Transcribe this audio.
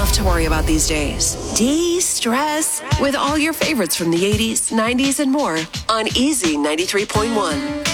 enough to worry about these days. De-stress with all your favorites from the 80s, 90s, and more on Easy 93.1.